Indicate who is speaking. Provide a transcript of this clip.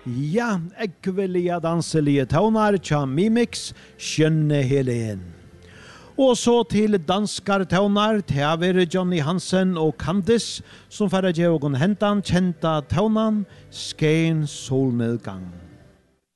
Speaker 1: Ja, ekvelige danselige tøvnar tja Mimix, skjønne Helen. Og så til danskar tøvnar, teaver Johnny Hansen og Candice, som færre djevågen hentan kjenta tøvnan, Skein solnedgang.